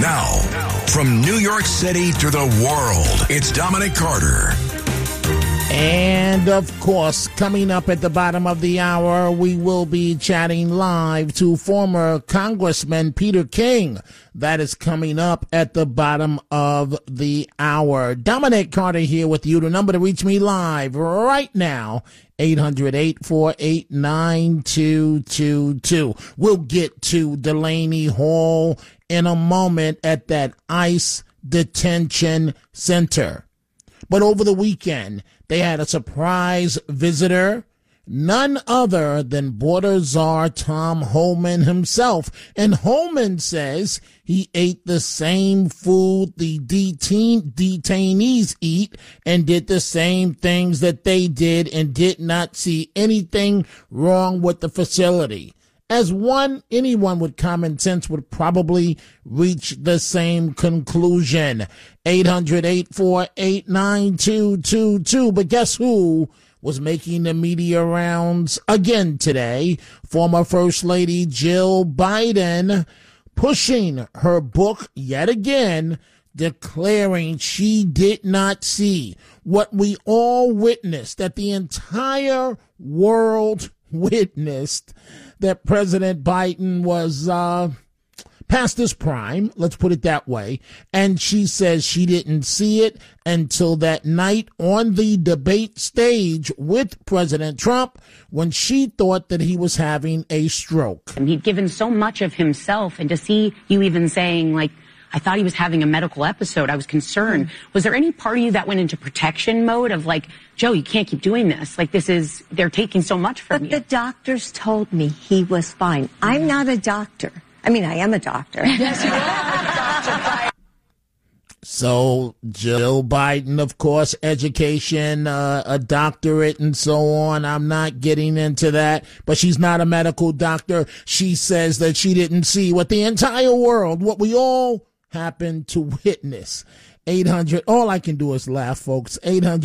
Now, from New York City to the world, it's Dominic Carter. And, of course, coming up at the bottom of the hour, we will be chatting live to former Congressman Peter King. That is coming up at the bottom of the hour. Dominic Carter here with you. The number to reach me live right now, 800-848-9222. We'll get to Delaney Hall in a moment at that ICE detention center. But over the weekend, they had a surprise visitor, none other than border czar Tom Homan himself. And Homan says he ate the same food the detainees eat and did the same things that they did and did not see anything wrong with the facility. As anyone with common sense would probably reach the same conclusion. 800-848-9222. But guess who was making the media rounds again today? Former First Lady Jill Biden, pushing her book yet again, declaring she did not see what we all witnessed, that the entire world witnessed, that President Biden was past his prime, let's put it that way. And she says she didn't see it until that night on the debate stage with President Trump when she thought that he was having a stroke. And he'd given so much of himself, and to see you even saying, like, I thought he was having a medical episode, I was concerned. Was there any part of you that went into protection mode of like, Joe, you can't keep doing this. Like, they're taking so much from you. But the doctors told me he was fine. I'm not a doctor. I mean, I am a doctor. Yes, you are. So Jill Biden, of course, education, a doctorate and so on. I'm not getting into that, but she's not a medical doctor. She says that she didn't see what the entire world, what we all happened to witness. 800, all I can do is laugh, folks.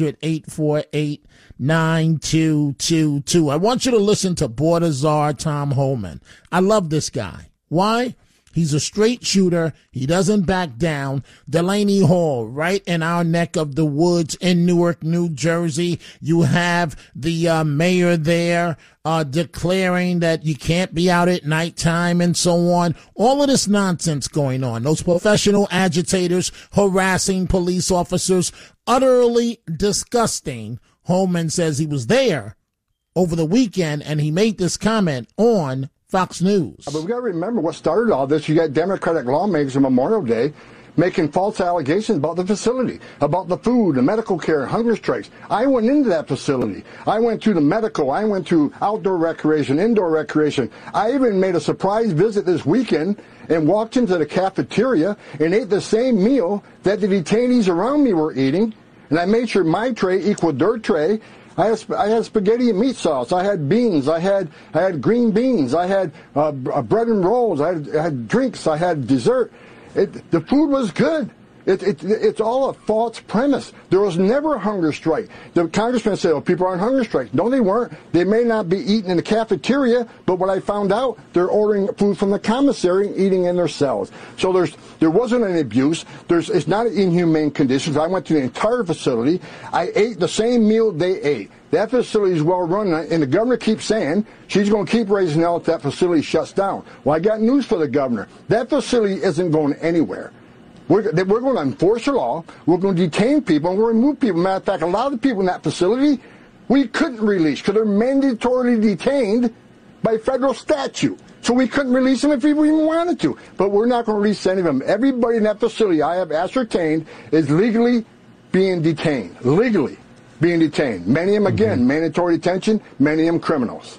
800-848-9222. I want you to listen to border czar Tom Homan. I love this guy. Why? He's a straight shooter. He doesn't back down. Delaney Hall, right in our neck of the woods in Newark, New Jersey. You have the mayor there declaring that you can't be out at nighttime and so on. All of this nonsense going on. Those professional agitators harassing police officers. Utterly disgusting. Holman says he was there over the weekend and he made this comment on Fox News. But we got to remember what started all this. You got Democratic lawmakers on Memorial Day making false allegations about the facility, about the food, the medical care, hunger strikes. I went into that facility. I went to the medical. I went to outdoor recreation, indoor recreation. I even made a surprise visit this weekend and walked into the cafeteria and ate the same meal that the detainees around me were eating. And I made sure my tray equaled their tray. I had spaghetti and meat sauce. I had beans. I had green beans. I had bread and rolls. I had drinks. I had dessert. The food was good. It's all a false premise. There was never a hunger strike. The congressman said, "Oh, people are on hunger strikes." No, they weren't. They may not be eating in the cafeteria, but what I found out, they're ordering food from the commissary and eating in their cells. So there wasn't any abuse. It's not inhumane conditions. I went to the entire facility. I ate the same meal they ate. That facility is well run, and the governor keeps saying she's going to keep raising hell if that facility shuts down. Well, I got news for the governor. That facility isn't going anywhere. We're going to enforce the law. We're going to detain people, and we're going to remove people. Matter of fact, a lot of the people in that facility we couldn't release because they're mandatorily detained by federal statute. So we couldn't release them if we even wanted to. But we're not going to release any of them. Everybody in that facility I have ascertained is legally being detained. Legally being detained. Many of them, again, mandatory detention. Many of them criminals.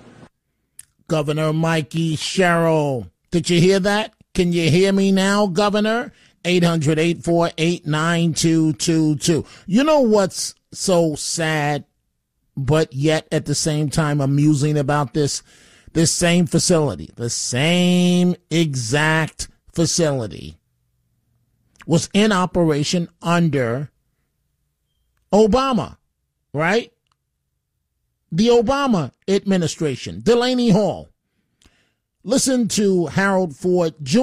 Governor Mikey Sherrill, did you hear that? Can you hear me now, Governor? 800-848-9222. You know what's so sad, but yet at the same time amusing about this same facility, the same exact facility was in operation under Obama, right? The Obama administration, Delaney Hall. Listen to Harold Ford Jr.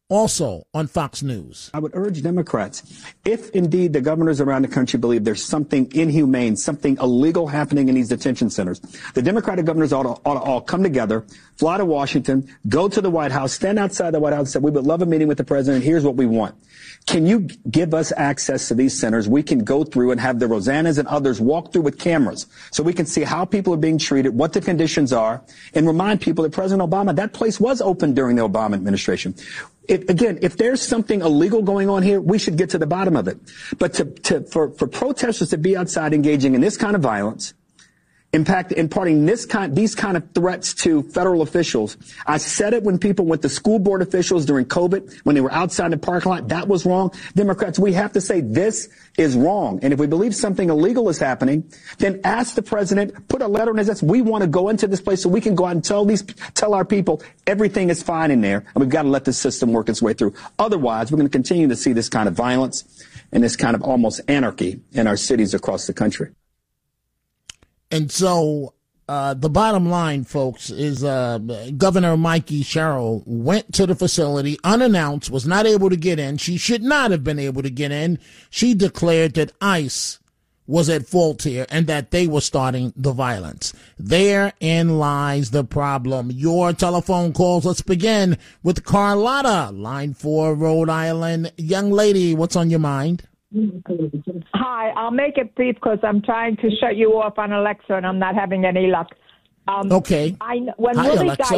also on Fox News. I would urge Democrats, if indeed the governors around the country believe there's something inhumane, something illegal happening in these detention centers, the Democratic governors ought to all come together, fly to Washington, go to the White House, stand outside the White House and say, we would love a meeting with the president. Here's what we want. Can you give us access to these centers? We can go through and have the Rosannas and others walk through with cameras so we can see how people are being treated, what the conditions are, and remind people that President Obama, that place was open during the Obama administration. If there's something illegal going on here, we should get to the bottom of it. But for protesters to be outside engaging in this kind of violence, imparting these kind of threats to federal officials. I said it when people went to school board officials during COVID, when they were outside the parking lot. That was wrong. Democrats, we have to say this is wrong. And if we believe something illegal is happening, then ask the president, put a letter in his desk. We want to go into this place so we can go out and tell our people everything is fine in there. And we've got to let the system work its way through. Otherwise, we're going to continue to see this kind of violence and this kind of almost anarchy in our cities across the country. And so the bottom line, folks, is Governor Mikey Sherrill went to the facility unannounced, was not able to get in. She should not have been able to get in. She declared that ICE was at fault here and that they were starting the violence. Therein lies the problem. Your telephone calls. Let's begin with Carlotta, line 4, Rhode Island. Young lady, what's on your mind? Hi, I'll make it brief because I'm trying to shut you off on Alexa and I'm not having any luck. Okay. When Hi, Willie Alexa.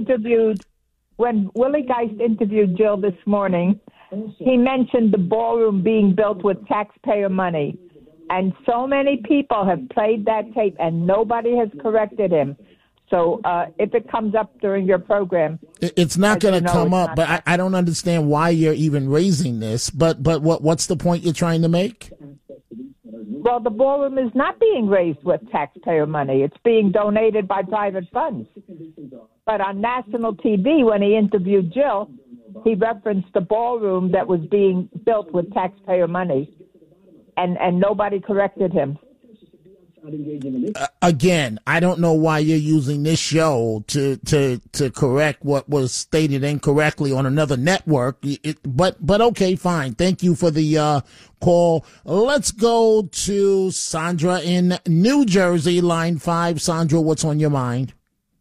Geist interviewed Jill this morning, he mentioned the ballroom being built with taxpayer money. And so many people have played that tape and nobody has corrected him. So if it comes up during your program, it's not going to come up. But I don't understand why you're even raising this. But what's the point you're trying to make? Well, the ballroom is not being raised with taxpayer money. It's being donated by private funds. But on national TV, when he interviewed Jill, he referenced the ballroom that was being built with taxpayer money, and nobody corrected him. Again, I don't know why you're using this show to correct what was stated incorrectly on another network. But okay, fine. Thank you for the call. Let's go to Sandra in New Jersey, line 5. Sandra, what's on your mind?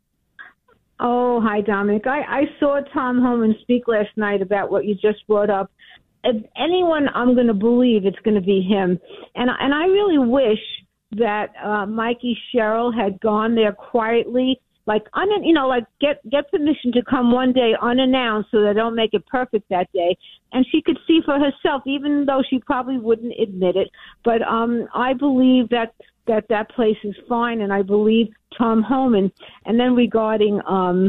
Oh, hi, Dominic. I saw Tom Homan speak last night about what you just brought up. If anyone, I'm going to believe it's going to be him. And I really wish that Mikey Sherrill had gone there quietly, get permission to come one day unannounced so they don't make it perfect that day. And she could see for herself, even though she probably wouldn't admit it. But I believe that place is fine, and I believe Tom Homan. And then regarding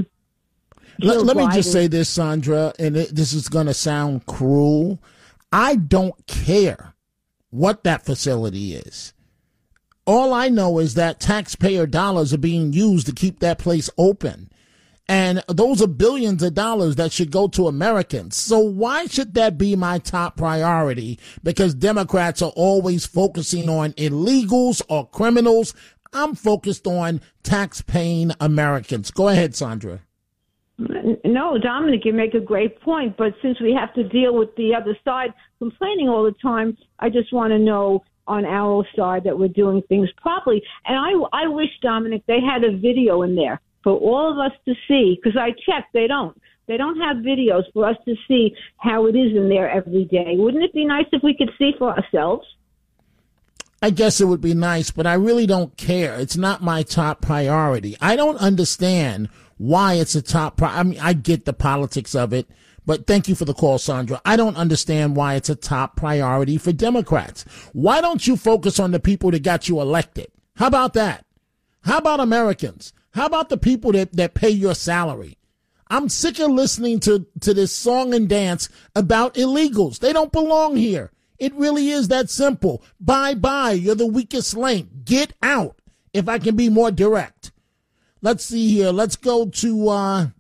let me just say this, Sandra, and this is going to sound cruel. I don't care what that facility is. All I know is that taxpayer dollars are being used to keep that place open. And those are billions of dollars that should go to Americans. So why should that be my top priority? Because Democrats are always focusing on illegals or criminals. I'm focused on tax-paying Americans. Go ahead, Sandra. No, Dominic, you make a great point. But since we have to deal with the other side complaining all the time, I just want to know on our side that we're doing things properly. And I wish, Dominic, they had a video in there for all of us to see, because I checked, they don't have videos for us to see how it is in there every day. Wouldn't it be nice if we could see for ourselves? I guess it would be nice, but I really don't care. It's not my top priority. I don't understand why it's a top I mean, I get the politics of it. But thank you for the call, Sandra. I don't understand why it's a top priority for Democrats. Why don't you focus on the people that got you elected? How about that? How about Americans? How about the people that pay your salary? I'm sick of listening to this song and dance about illegals. They don't belong here. It really is that simple. Bye-bye. You're the weakest link. Get out, if I can be more direct. Let's see here. Let's go to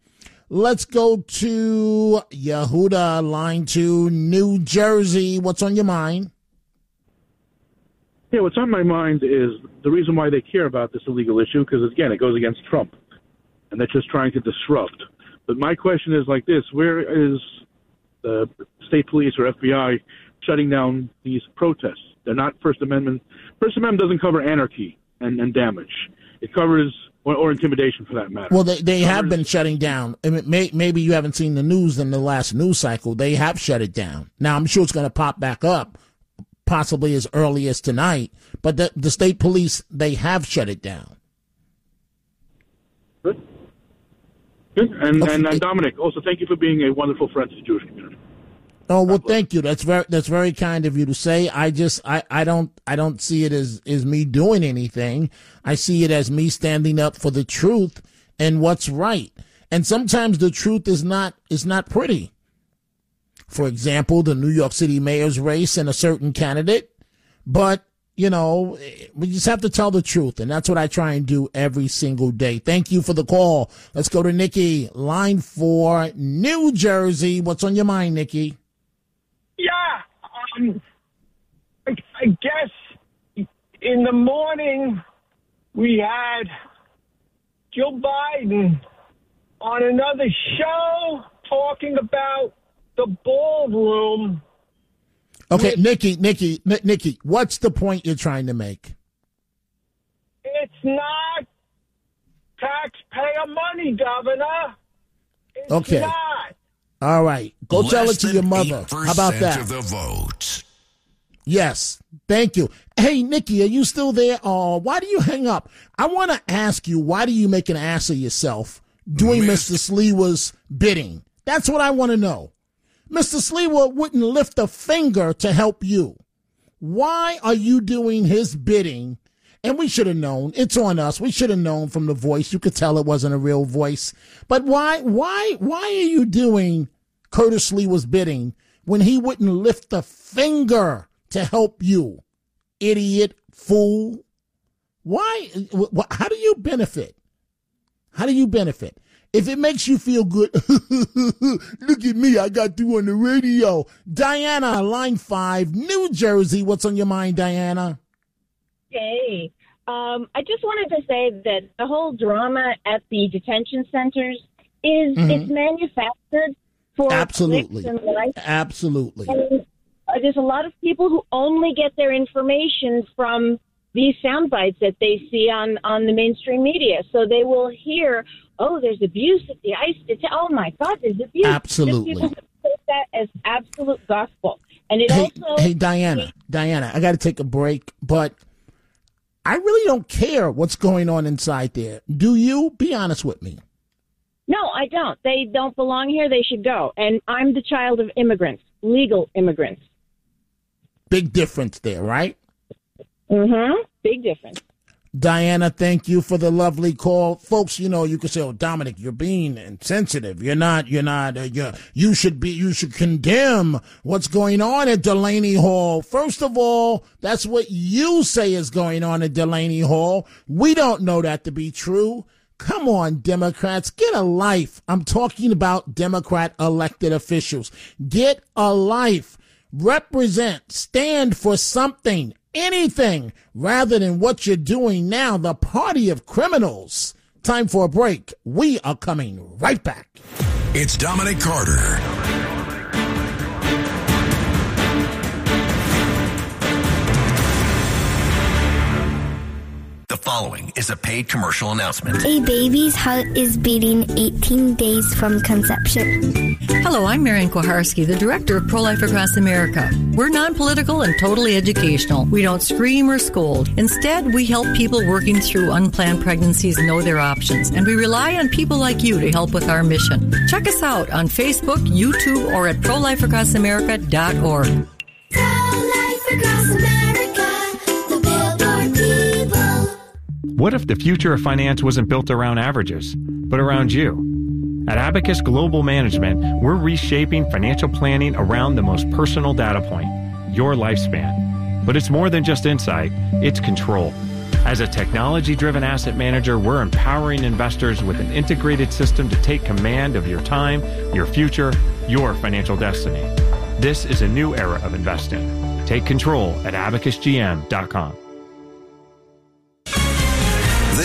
Yehuda, line 2, New Jersey. What's on your mind? Yeah, what's on my mind is the reason why they care about this illegal issue, because, again, it goes against Trump, and they're just trying to disrupt. But my question is like this: where is the state police or FBI shutting down these protests. They're not First Amendment. First Amendment doesn't cover anarchy and damage. It covers, or intimidation for that matter. Well, they have been shutting down. I mean, maybe you haven't seen the news in the last news cycle. They have shut it down. Now, I'm sure it's going to pop back up, possibly as early as tonight. But the state police, they have shut it down. Good. And Dominic, also thank you for being a wonderful friend to the Jewish community. Oh, well, thank you. That's very kind of you to say. I don't see it as me doing anything. I see it as me standing up for the truth and what's right. And sometimes the truth is not pretty. For example, the New York City mayor's race and a certain candidate. But, you know, we just have to tell the truth. And that's what I try and do every single day. Thank you for the call. Let's go to Nikki, line 4, New Jersey. What's on your mind, Nikki? Yeah, I guess in the morning we had Joe Biden on another show talking about the ballroom. Okay, Nikki, what's the point you're trying to make? It's not taxpayer money, Governor. It's okay. not. All right. Go Less tell it to your mother. 8% How about that? Of the vote. Yes. Thank you. Hey, Nikki, are you still there? Why do you hang up? I want to ask you, why do you make an ass of yourself doing Mr. Sliwa's bidding? That's what I want to know. Mr. Sliwa wouldn't lift a finger to help you. Why are you doing his bidding? And we should have known. It's on us. We should have known from the voice. You could tell it wasn't a real voice. But why are you doing Curtis Sliwa's bidding when he wouldn't lift a finger to help you? Idiot, fool. Why? How do you benefit? How do you benefit? If it makes you feel good, look at me, I got through on the radio. Diana, line 5, New Jersey. What's on your mind, Diana? Hey, I just wanted to say that the whole drama at the detention centers is it's manufactured for absolutely, clicks and likes. Absolutely. And there's a lot of people who only get their information from these sound bites that they see on the mainstream media. So they will hear, oh, there's abuse at the ICE detention. Oh my God, there's abuse. Absolutely. People take that as absolute gospel. And it Hey, Diana, I got to take a break, but I really don't care what's going on inside there. Do you? Be honest with me. No, I don't. They don't belong here. They should go. And I'm the child of immigrants, legal immigrants. Big difference there, right? Big difference. Diana, thank you for the lovely call. Folks, you know, you could say, oh, Dominic, you're being insensitive. You should condemn what's going on at Delaney Hall. First of all, that's what you say is going on at Delaney Hall. We don't know that to be true. Come on, Democrats, get a life. I'm talking about Democrat elected officials. Get a life. Represent, stand for something. Anything rather than what you're doing now, the party of criminals. Time for a break. We are coming right back. It's Dominic Carter. The following is a paid commercial announcement. A baby's heart is beating 18 days from conception. Hello, I'm Marian Koharski, the director of Pro-Life Across America. We're non-political and totally educational. We don't scream or scold. Instead, we help people working through unplanned pregnancies know their options, and we rely on people like you to help with our mission. Check us out on Facebook, YouTube, or at prolifeacrossamerica.org. Pro-Life Across America, the Billboard people. What if the future of finance wasn't built around averages, but around you? At Abacus Global Management, we're reshaping financial planning around the most personal data point, your lifespan. But it's more than just insight, it's control. As a technology-driven asset manager, we're empowering investors with an integrated system to take command of your time, your future, your financial destiny. This is a new era of investing. Take control at abacusgm.com.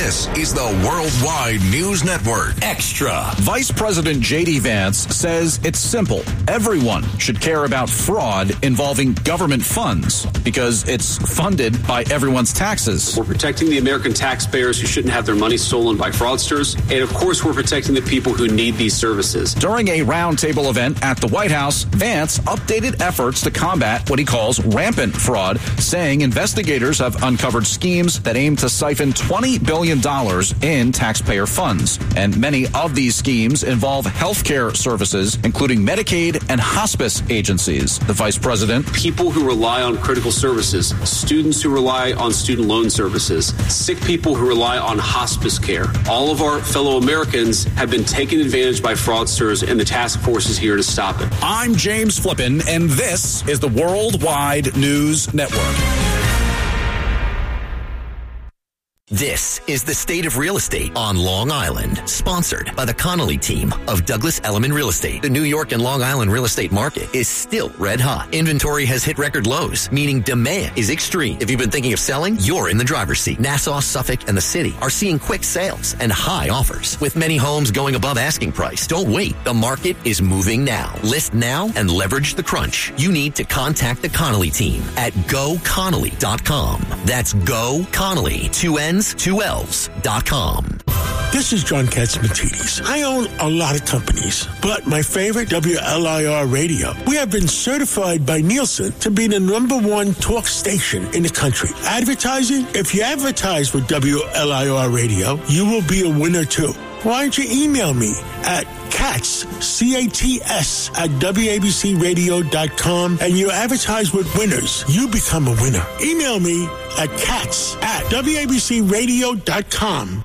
This is the Worldwide News Network. Extra. Vice President J.D. Vance says it's simple. Everyone should care about fraud involving government funds because it's funded by everyone's taxes. We're protecting the American taxpayers who shouldn't have their money stolen by fraudsters. And of course, we're protecting the people who need these services. During a roundtable event at the White House, Vance updated efforts to combat what he calls rampant fraud, saying investigators have uncovered schemes that aim to siphon $20 billion in taxpayer funds. And many of these schemes involve healthcare services, including Medicaid and hospice agencies. The vice president. People who rely on critical services, students who rely on student loan services, sick people who rely on hospice care. All of our fellow Americans have been taken advantage by fraudsters, and the task force is here to stop it. I'm James Flippin, and this is the Worldwide News Network. This is the State of Real Estate on Long Island, sponsored by the Connolly team of Douglas Elliman Real Estate. The New York and Long Island real estate market is still red hot. Inventory has hit record lows, meaning demand is extreme. If you've been thinking of selling, you're in the driver's seat. Nassau, Suffolk, and the city are seeing quick sales and high offers, with many homes going above asking price. Don't wait. The market is moving now. List now and leverage the crunch. You need to contact the Connolly team at GoConnolly.com. That's GoConnolly, 2 N's, 2 L's.com. This is John Katzmatidis. I own a lot of companies, but my favorite, WLIR Radio. We have been certified by Nielsen to be the #1 talk station in the country. Advertising? If you advertise with WLIR Radio, you will be a winner too. Why don't you email me at Katz, C-A-T-S, at WABCRadio.com, and you advertise with winners. You become a winner. Email me at Katz at WABCRadio.com.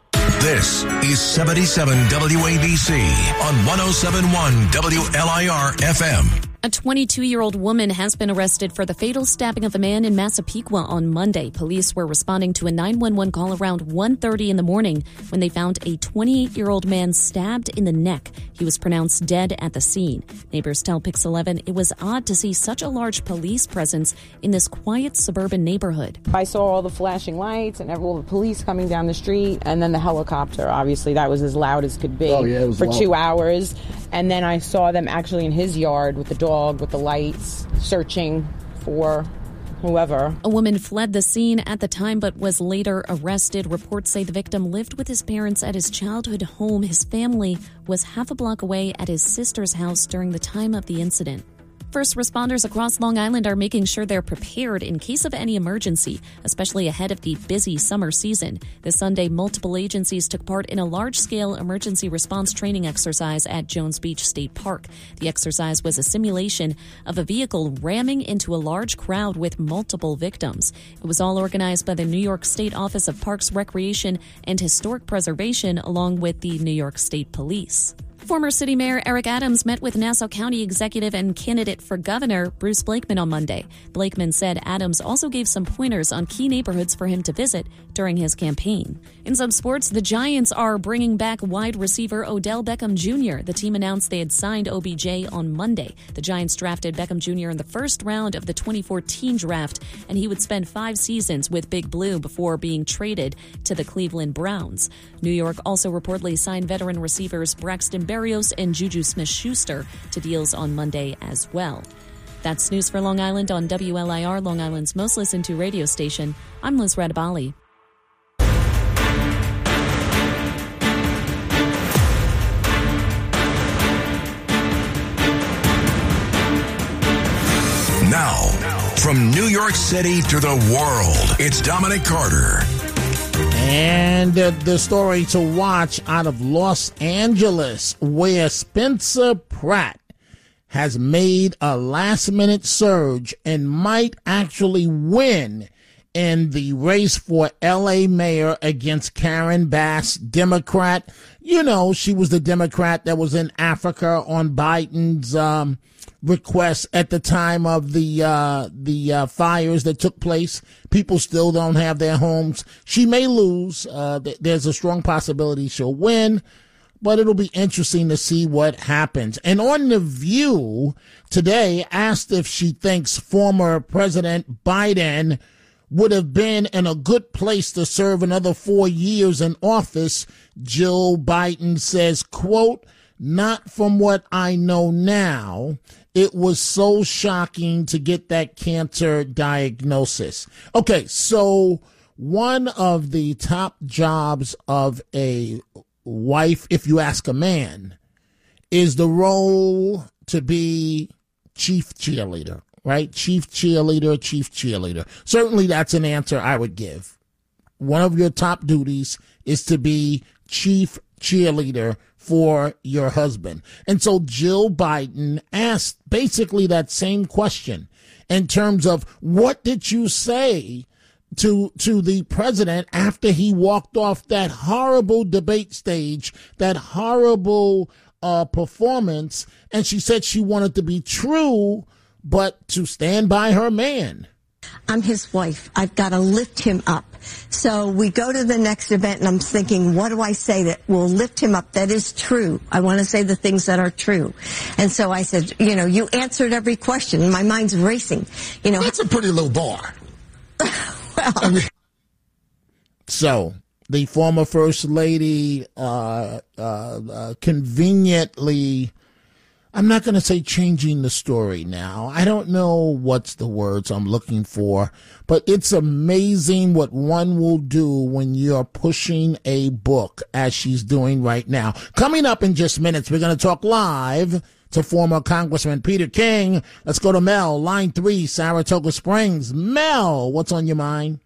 This is 77 WABC on 107.1 WLIR FM. A 22-year-old woman has been arrested for the fatal stabbing of a man in Massapequa on Monday. Police were responding to a 911 call around 1:30 in the morning when they found a 28-year-old man stabbed in the neck. He was pronounced dead at the scene. Neighbors tell Pix 11 it was odd to see such a large police presence in this quiet suburban neighborhood. I saw all the flashing lights and all the police coming down the street, and then the helicopter. Obviously, that was as loud as could be for loud. 2 hours. And then I saw them actually in his yard with the dog, with the lights, searching for whoever. A woman fled the scene at the time but was later arrested. Reports say the victim lived with his parents at his childhood home. His family was half a block away at his sister's house during the time of the incident. First responders across Long Island are making sure they're prepared in case of any emergency, especially ahead of the busy summer season. This Sunday, multiple agencies took part in a large-scale emergency response training exercise at Jones Beach State Park. The exercise was a simulation of a vehicle ramming into a large crowd with multiple victims. It was all organized by the New York State Office of Parks, Recreation, and Historic Preservation, along with the New York State Police. Former City Mayor Eric Adams met with Nassau County executive and candidate for governor Bruce Blakeman on Monday. Blakeman said Adams also gave some pointers on key neighborhoods for him to visit during his campaign. In some sports, the Giants are bringing back wide receiver Odell Beckham Jr. The team announced they had signed OBJ on Monday. The Giants drafted Beckham Jr. in the first round of the 2014 draft, and he would spend 5 seasons with Big Blue before being traded to the Cleveland Browns. New York also reportedly signed veteran receivers Braxton Berrios and Juju Smith-Schuster to deals on Monday as well. That's news for Long Island on WLIR, Long Island's most listened to radio station. I'm Liz Radabali. Now, from New York City to the world, it's Dominic Carter. And the story to watch out of Los Angeles, where Spencer Pratt has made a last-minute surge and might actually win in the race for L.A. mayor against Karen Bass, Democrat. You know, she was the Democrat that was in Africa on Biden's request at the time of the fires that took place. People still don't have their homes. She may lose. There's a strong possibility she'll win, but it'll be interesting to see what happens. And on The View today, asked if she thinks former President Biden would have been in a good place to serve another 4 years in office, Jill Biden says, quote, "Not from what I know now. It was so shocking to get that cancer diagnosis." Okay, so one of the top jobs of a wife, if you ask a man, is the role to be chief cheerleader, right? Chief cheerleader. Certainly that's an answer I would give. One of your top duties is to be chief cheerleader for your husband. And so Jill Biden asked basically that same question in terms of what did you say to the president after he walked off that horrible debate stage, that horrible performance. And she said she wanted to be true, but to stand by her man. I'm his wife. I've got to lift him up. So we go to the next event, and I'm thinking, what do I say that will lift him up? That is true. I want to say the things that are true. And so I said, you answered every question. My mind's racing. That's a pretty low bar. Well, so the former First Lady conveniently, I'm not going to say changing the story now. I don't know what's the words I'm looking for, but it's amazing what one will do when you're pushing a book as she's doing right now. Coming up in just minutes, we're going to talk live to former Congressman Peter King. Let's go to Mel, line 3, Saratoga Springs. Mel, what's on your mind?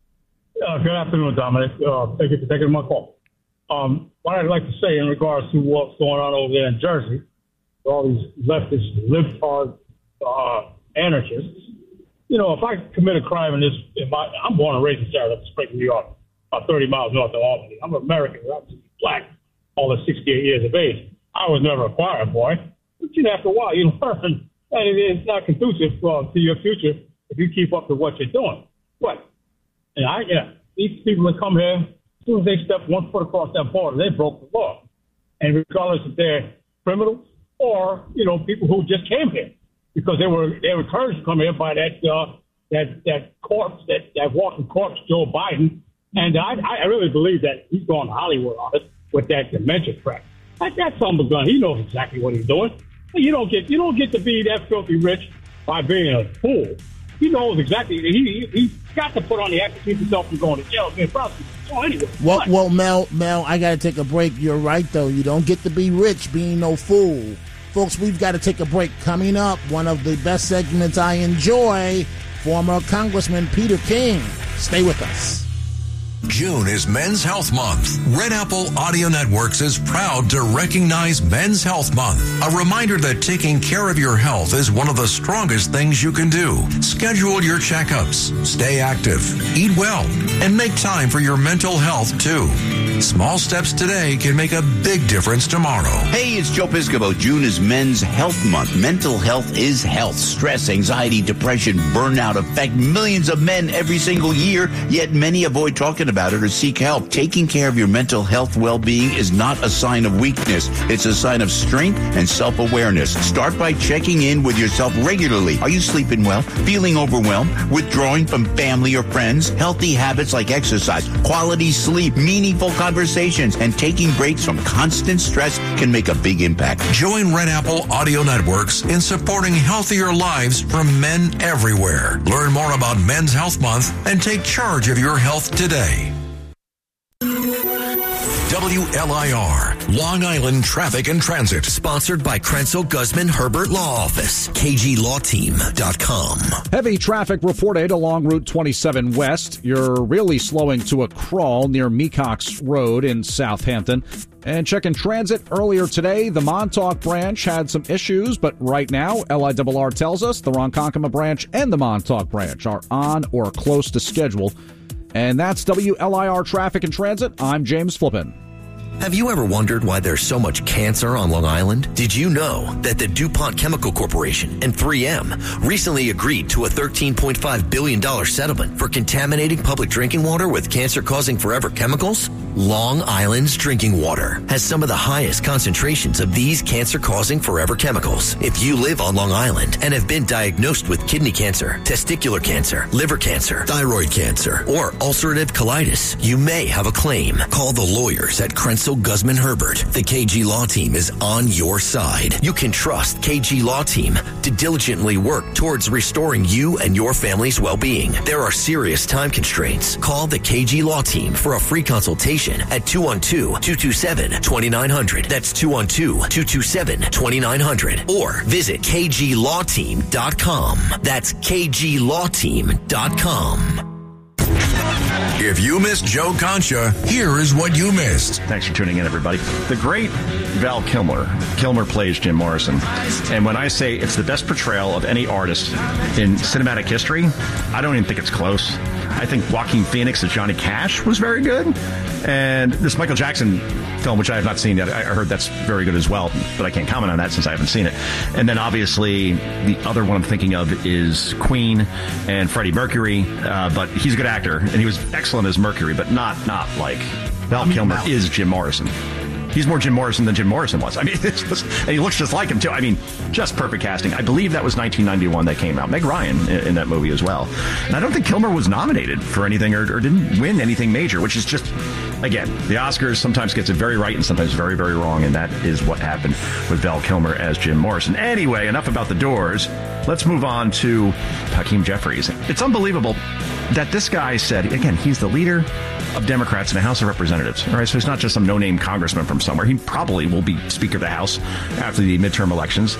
Good afternoon, Dominic. Thank you for taking my call. What I'd like to say in regards to what's going on over there in Jersey, all these leftist, libtard anarchists. If I commit a crime I'm born and raised in Saratoga Springs, New York, about 30 miles north of Albany. I'm an American, I'm black, all at 68 years of age. I was never a choir boy. But after a while, you learn that it's not conducive to your future if you keep up to what you're doing. What? And these people that come here, as soon as they step 1 foot across that border, they broke the law. And regardless if they're criminals or, people who just came here because they were encouraged to come here by that corpse, that walking corpse, Joe Biden. And I really believe that he's going to Hollywood on it with that dementia track. That son of a gun, he knows exactly what he's doing. You don't get to be that filthy rich by being a fool. He knows exactly. He's got to put on the act to keep himself from going to jail. Anyway. Well, Mel, I got to take a break. You're right, though. You don't get to be rich being no fool. Folks, we've got to take a break. Coming up, one of the best segments I enjoy, former Congressman Peter King. Stay with us. June is Men's Health Month. Red Apple Audio Networks is proud to recognize Men's Health Month. A reminder that taking care of your health is one of the strongest things you can do. Schedule your checkups, stay active, eat well, and make time for your mental health too. Small steps today can make a big difference tomorrow. Hey, it's Joe Piscopo. June is Men's Health Month. Mental health is health. Stress, anxiety, depression, burnout affect millions of men every single year, yet many avoid talking about it or seek help. Taking care of your mental health well-being is not a sign of weakness. It's a sign of strength and self-awareness. Start by checking in with yourself regularly. Are you sleeping well? Feeling overwhelmed? Withdrawing from family or friends? Healthy habits like exercise, quality sleep, meaningful conversations, and taking breaks from constant stress can make a big impact. Join Red Apple Audio Networks in supporting healthier lives from men everywhere. Learn more about Men's Health Month and take charge of your health today. WLIR, Long Island Traffic and Transit. Sponsored by Krenzel Guzman Herbert Law Office, KGLawTeam.com. Heavy traffic reported along Route 27 West. You're really slowing to a crawl near Mecox Road in Southampton. And checking transit earlier today, the Montauk branch had some issues, but right now, LIRR tells us the Ronkonkoma branch and the Montauk branch are on or close to schedule. And that's WLIR Traffic and Transit. I'm James Flippin. Have you ever wondered why there's so much cancer on Long Island? Did you know that the DuPont Chemical Corporation and 3M recently agreed to a $13.5 billion settlement for contaminating public drinking water with cancer-causing forever chemicals? Long Island's drinking water has some of the highest concentrations of these cancer-causing forever chemicals. If you live on Long Island and have been diagnosed with kidney cancer, testicular cancer, liver cancer, thyroid cancer, or ulcerative colitis, you may have a claim. Call the lawyers at Krenzel Guzman Herbert. The KG Law Team is on your side. You can trust KG Law Team to diligently work towards restoring you and your family's well-being. There are serious time constraints. Call the KG Law Team for a free consultation at 212-227-2900. That's 212-227-2900. Or visit kglawteam.com. That's kglawteam.com. If you missed Joe Concha, here is what you missed. Thanks for tuning in, everybody. The great Val Kilmer. Kilmer plays Jim Morrison. And when I say it's the best portrayal of any artist in cinematic history, I don't even think it's close. I think Joaquin Phoenix as Johnny Cash was very good. And this Michael Jackson film, which I have not seen yet, I heard that's very good as well, but I can't comment on that since I haven't seen it. And then obviously the other one I'm thinking of is Queen and Freddie Mercury, but he's a good actor, and he was excellent as Mercury, but not like Val Kilmer is Jim Morrison. He's more Jim Morrison than Jim Morrison was. I mean, and he looks just like him, too. I mean, just perfect casting. I believe that was 1991 that came out. Meg Ryan in that movie as well. And I don't think Kilmer was nominated for anything or didn't win anything major, which is just, again, the Oscars sometimes gets it very right and sometimes very, very wrong, and that is what happened with Val Kilmer as Jim Morrison. Anyway, enough about the Doors. Let's move on to Hakeem Jeffries. It's unbelievable that this guy said, again, he's the leader of Democrats in the House of Representatives. All right, so he's not just some no-name congressman from somewhere. He probably will be Speaker of the House after the midterm elections.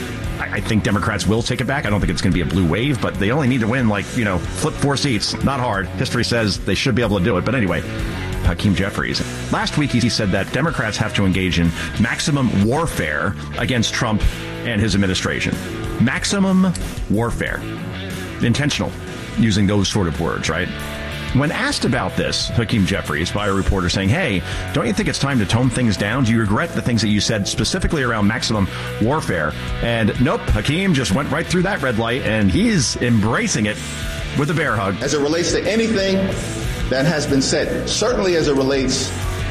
I think Democrats will take it back. I don't think it's going to be a blue wave, but they only need to win, flip 4 seats. Not hard. History says they should be able to do it. But anyway, Hakeem Jeffries. Last week, he said that Democrats have to engage in maximum warfare against Trump and his administration. Maximum warfare. Intentional, using those sort of words, right? When asked about this, Hakeem Jeffries, by a reporter saying, hey, don't you think it's time to tone things down? Do you regret the things that you said specifically around maximum warfare? And nope, Hakeem just went right through that red light, and he's embracing it with a bear hug. As it relates to anything that has been said, certainly as it relates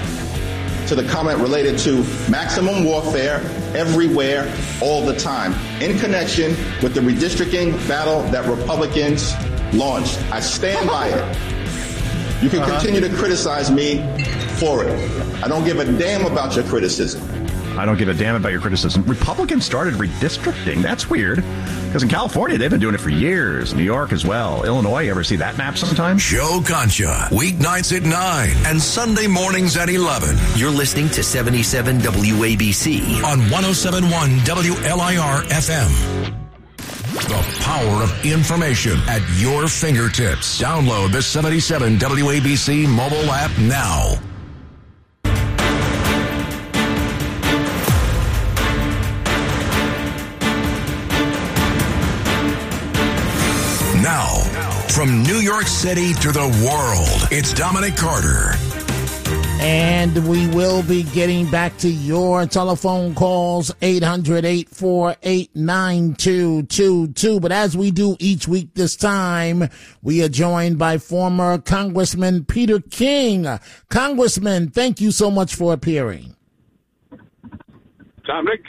to the comment related to maximum warfare everywhere, all the time, in connection with the redistricting battle that Republicans launched. I stand by it. You can continue to criticize me for it. I don't give a damn about your criticism. I don't give a damn about your criticism. Republicans started redistricting. That's weird. Because in California, they've been doing it for years. New York as well. Illinois, you ever see that map sometimes? Joe Concha, weeknights at 9 and Sunday mornings at 11. You're listening to 77 WABC on 107.1 WLIR FM. The power of information at your fingertips. Download the 77 WABC mobile app now. Now, from New York City to the world, it's Dominic Carter. And we will be getting back to your telephone calls, 800-848-9222. But as we do each week this time, we are joined by former Congressman Peter King. Congressman, thank you so much for appearing. Dominic?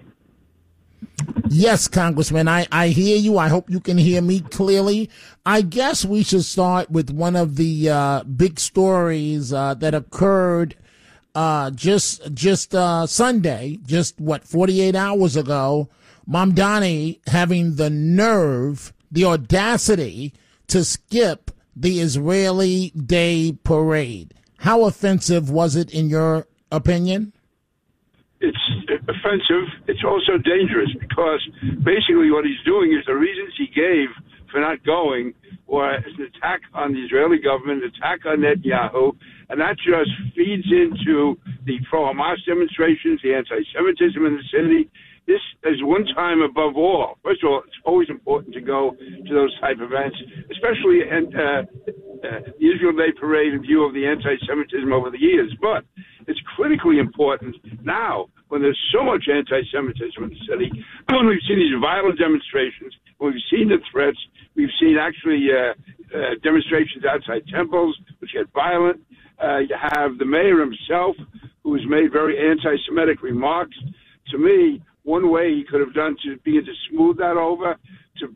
Yes, Congressman, I hear you. I hope you can hear me clearly. I guess we should start with one of the big stories that occurred just Sunday, 48 hours ago. Mamdani having the nerve, the audacity to skip the Israeli Day Parade. How offensive was it in your opinion? It's offensive. It's also dangerous because basically what he's doing is the reasons he gave for not going was an attack on the Israeli government, an attack on Netanyahu, and that just feeds into the pro-Hamas demonstrations, the anti-Semitism in the city. This is one time above all. First of all, it's always important to go to those type of events, especially the Israel Day Parade in view of the anti-Semitism over the years. But it's critically important now when there's so much anti-Semitism in the city, when we've seen these violent demonstrations, when we've seen the threats, we've seen actually demonstrations outside temples which get violent. You have the mayor himself, who has made very anti-Semitic remarks. To me, one way he could have done to smooth that over, to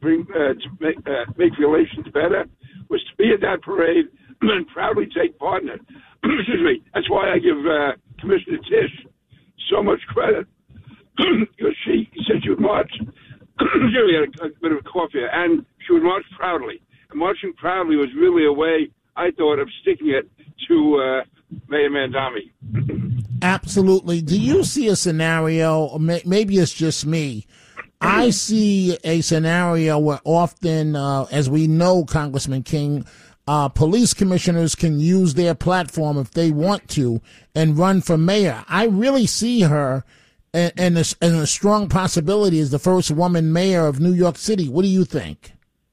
make relations better, was to be at that parade and proudly take part in it. Excuse me. That's why I give Commissioner Tisch so much credit, because she said she would march. She had a bit of a cough here, and she would march proudly. And marching proudly was really a way, I thought, of sticking it to Mayor Mamdani. Absolutely. Do you see a scenario, or maybe it's just me, I see a scenario where often, as we know, Congressman King, police commissioners can use their platform if they want to and run for mayor. I really see her and a strong possibility as the first woman mayor of New York City. What do you think?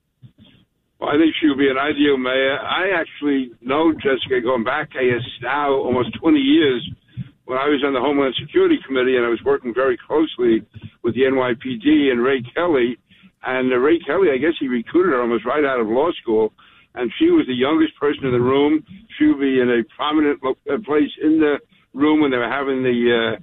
Well, I think she would be an ideal mayor. I actually know Jessica going back, I guess now almost 20 years, when I was on the Homeland Security Committee, and I was working very closely with the NYPD and Ray Kelly. And Ray Kelly, I guess he recruited her almost right out of law school. And she was the youngest person in the room. She would be in a prominent place in the room when they were having the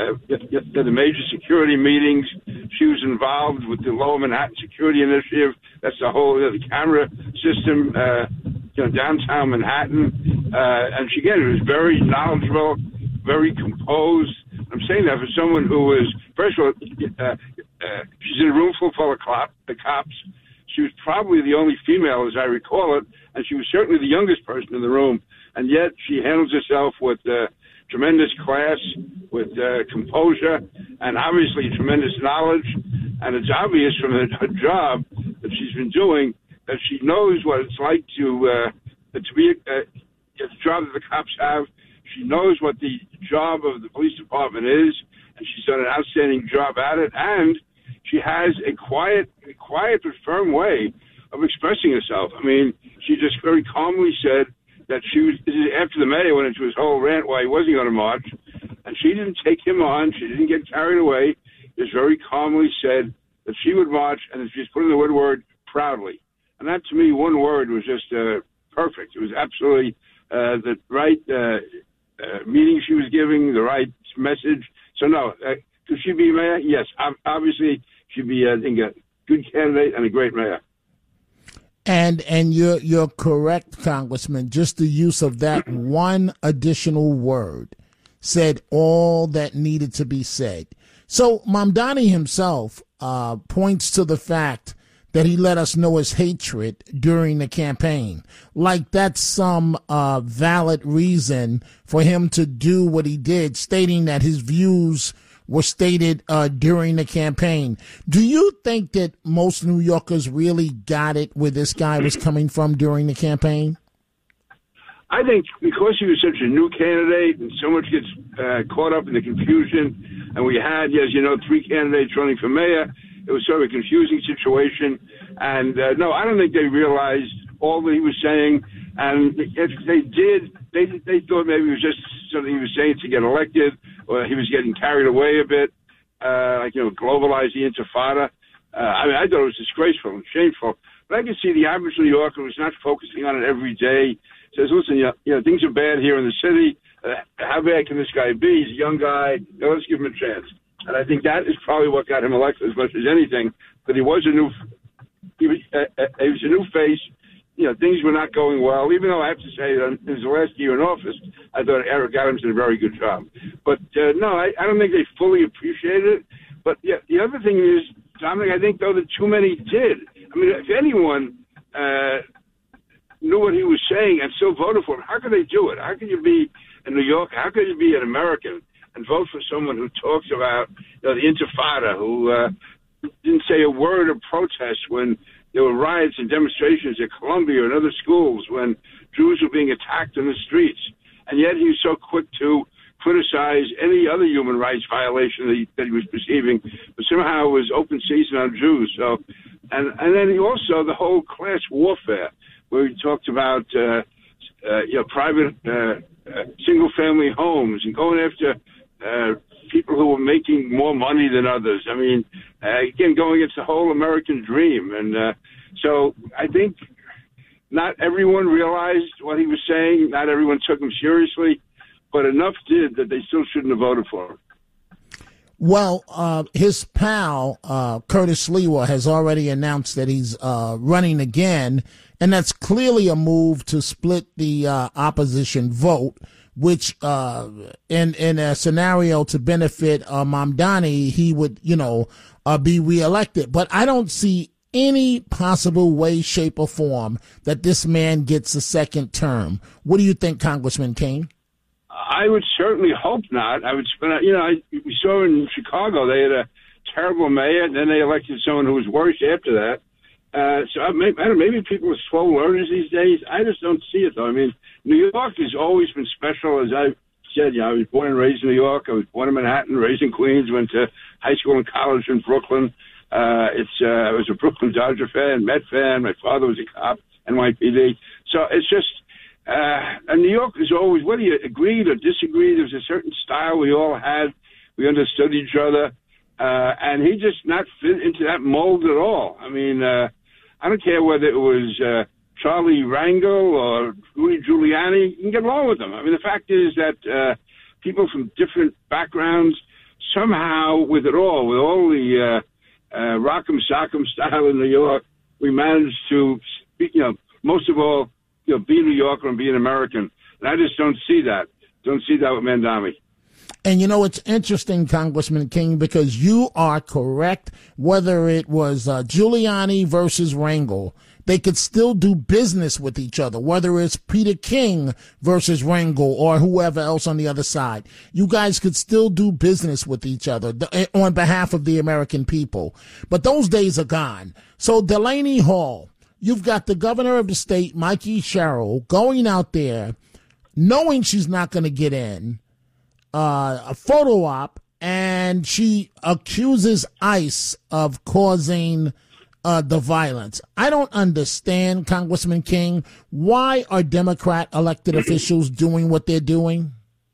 major security meetings. She was involved with the Lower Manhattan Security Initiative. That's the whole the camera system, downtown Manhattan. And she, again, was very knowledgeable, very composed. I'm saying that for someone who was, first of all, she's in a room full of cops. She was probably the only female, as I recall it, and she was certainly the youngest person in the room. And yet she handles herself with tremendous class, with composure, and obviously tremendous knowledge. And it's obvious from her job that she's been doing that she knows what it's like to be the job that the cops have. She knows what the job of the police department is, and she's done an outstanding job at it. And she has a quiet but firm way of expressing herself. I mean, she just very calmly said that she was, after the mayor went into his whole rant why he wasn't going to march, and she didn't take him on. She didn't get carried away. Just very calmly said that she would march, and she's put in the word proudly. And that, to me, one word was just perfect. It was absolutely the right meaning she was giving, the right message. So, no, could she be mayor? Yes, obviously she'd be, I think, a good candidate and a great mayor. And you're correct, Congressman. Just the use of that one additional word said all that needed to be said. So Mamdani himself points to the fact that he let us know his hatred during the campaign. Like that's some valid reason for him to do what he did, stating that his views were stated during the campaign. Do you think that most New Yorkers really got it where this guy was coming from during the campaign? I think because he was such a new candidate and so much gets caught up in the confusion, and we had, as you know, 3 candidates running for mayor, it was sort of a confusing situation. And no, I don't think they realized all that he was saying. And if they did, they thought maybe it was just something he was saying to get elected, or he was getting carried away a bit, globalize the Intifada. I thought it was disgraceful and shameful. But I can see the average New Yorker who's not focusing on it every day, says, listen, things are bad here in the city. How bad can this guy be? He's a young guy. Let's give him a chance. And I think that is probably what got him elected as much as anything. But he was a new face. Things were not going well. Even though I have to say that in his last year in office, I thought Eric Adams did a very good job. But no, I don't think they fully appreciated it. But yeah, the other thing is, Dominic, I think though that too many did. I mean, if anyone knew what he was saying and still voted for him, how could they do it? How could you be in New York? How could you be an American and vote for someone who talks about the Intifada, who didn't say a word of protest when there were riots and demonstrations at Columbia and other schools, when Jews were being attacked in the streets, and yet he was so quick to criticize any other human rights violation that he was perceiving, but somehow it was open season on Jews. So, and then he also the whole class warfare, where he talked about private single-family homes and going after people who were making more money than others. I mean, again, going against the whole American dream. And so I think not everyone realized what he was saying. Not everyone took him seriously, but enough did that they still shouldn't have voted for him. Well, his pal, Curtis Lewa, has already announced that he's running again, and that's clearly a move to split the opposition vote, which in a scenario to benefit Mamdani, he would, be reelected. But I don't see any possible way, shape, or form that this man gets a second term. What do you think, Congressman King? I would certainly hope not. I would spend, we saw in Chicago they had a terrible mayor, and then they elected someone who was worse after that. So I don't know, maybe people are slow learners these days. I just don't see it, though. I mean, New York has always been special, as I said. I was born and raised in New York. I was born in Manhattan, raised in Queens, went to high school and college in Brooklyn. I was a Brooklyn Dodger fan, Met fan. My father was a cop, NYPD. So it's just. And New York is always, whether you agreed or disagreed, there's a certain style we all had. We understood each other. And he just not fit into that mold at all. I mean, I don't care whether it was Charlie Rangel or Rudy Giuliani. You can get along with them. I mean, the fact is that people from different backgrounds, somehow with all the rock'em sock'em style in New York, we managed to, most of all, be a New Yorker and be an American. And I just don't see that. Don't see that with Mamdani. And it's interesting, Congressman King, because you are correct. Whether it was Giuliani versus Rangel, they could still do business with each other. Whether it's Peter King versus Rangel or whoever else on the other side, you guys could still do business with each other on behalf of the American people. But those days are gone. So Delaney Hall, you've got the governor of the state, Mikey Sherrill, going out there, knowing she's not going to get in, a photo op, and she accuses ICE of causing the violence. I don't understand, Congressman King, why are Democrat elected officials doing what they're doing?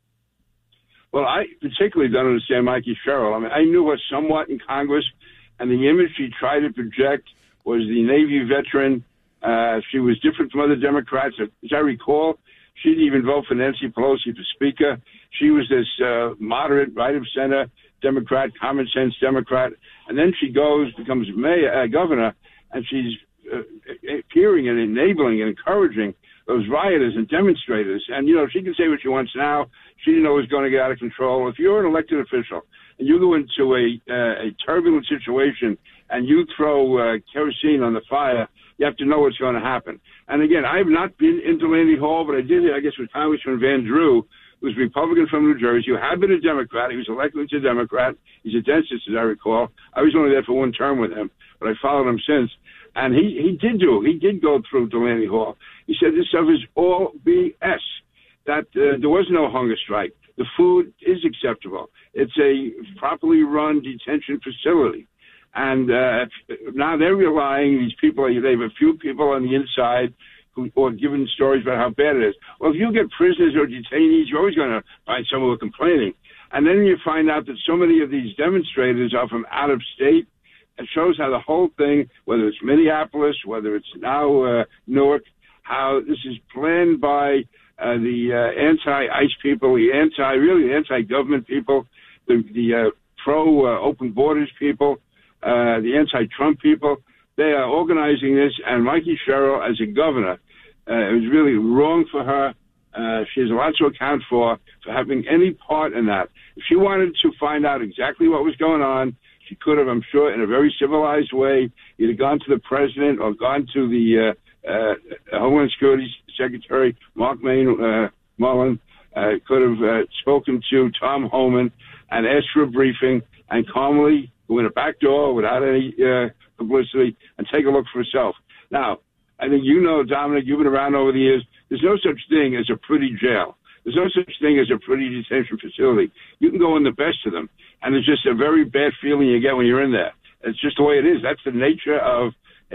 Well, I particularly don't understand Mikey Sherrill. I mean, I knew her somewhat in Congress, and the image she tried to project was the Navy veteran. She was different from other Democrats. As I recall, she didn't even vote for Nancy Pelosi for Speaker. She was this moderate, right-of-center Democrat, common-sense Democrat. And then she becomes governor, and she's appearing and enabling and encouraging those rioters and demonstrators. And, she can say what she wants now. She didn't know it was going to get out of control. If you're an elected official and you go into a turbulent situation and you throw kerosene on the fire, you have to know what's going to happen. And again, I have not been in Delaney Hall, but I did, I guess, with Congressman Van Drew, who's a Republican from New Jersey, who had been a Democrat. He was elected as a Democrat. He's a dentist, as I recall. I was only there for one term with him, but I followed him since. And he did go through Delaney Hall. He said this stuff is all BS, that there was no hunger strike. The food is acceptable. It's a properly run detention facility. And now they're relying, these people, they have a few people on the inside who are giving stories about how bad it is. Well, if you get prisoners or detainees, you're always going to find someone who are complaining. And then you find out that so many of these demonstrators are from out of state. It shows how the whole thing, whether it's Minneapolis, whether it's now Newark, how this is planned by the anti-ICE people, the anti-government people, the pro-open borders people, the anti-Trump people. They are organizing this, and Mikey Sherrill, as a governor, it was really wrong for her. She has a lot to account for having any part in that. If she wanted to find out exactly what was going on, she could have, I'm sure, in a very civilized way, either gone to the president or gone to the Homeland Security Secretary, Mark Mullen, could have spoken to Tom Homan and asked for a briefing and calmly go in a back door without any publicity and take a look for herself. Now, I think Dominic, you've been around over the years. There's no such thing as a pretty jail. There's no such thing as a pretty detention facility. You can go in the best of them, and it's just a very bad feeling you get when you're in there. It's just the way it is. That's the nature of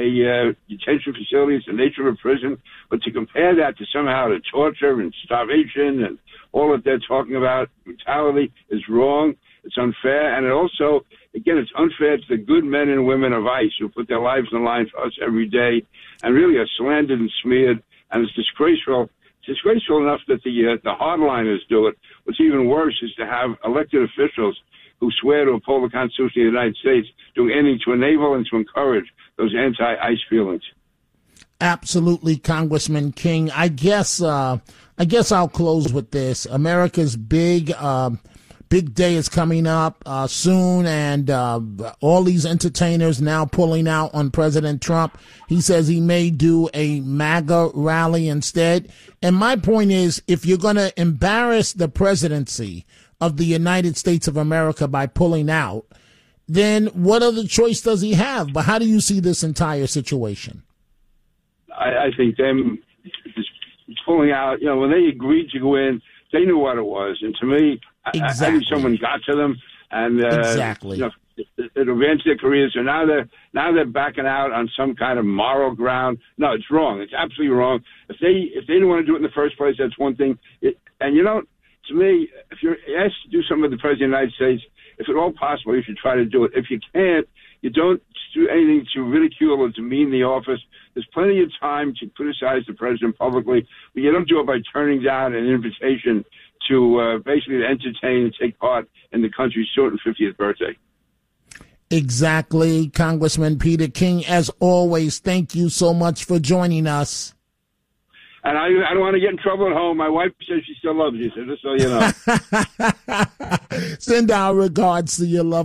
a detention facility. It's the nature of a prison. But to compare that to somehow to torture and starvation and all that they're talking about, brutality, is wrong. It's unfair, and it also again, it's unfair to the good men and women of ICE who put their lives on the line for us every day and really are slandered and smeared. And it's disgraceful. It's disgraceful enough that the hardliners do it. What's even worse is to have elected officials who swear to uphold the Constitution of the United States doing anything to enable and to encourage those anti-ICE feelings. Absolutely, Congressman King. I guess I'll close with this. America's big day is coming up soon, and all these entertainers now pulling out on President Trump. He says he may do a MAGA rally instead. And my point is, if you're going to embarrass the presidency of the United States of America by pulling out, then what other choice does he have? But how do you see this entire situation? I think them just pulling out, when they agreed to go in, they knew what it was. And to me, exactly. I think someone got to them and exactly. It advanced their careers. So now they're backing out on some kind of moral ground. No, it's wrong. It's absolutely wrong. If they didn't want to do it in the first place, that's one thing. To me, if you're asked to do something with the President of the United States, if at all possible, you should try to do it. If you can't, you don't do anything to ridicule or demean the office. There's plenty of time to criticize the president publicly, but you don't do it by turning down an invitation to basically entertain and take part in the country's 250th birthday. Exactly. Congressman Peter King, as always, thank you so much for joining us. And I don't want to get in trouble at home. My wife says she still loves you, so just so you know. Send our regards to your love.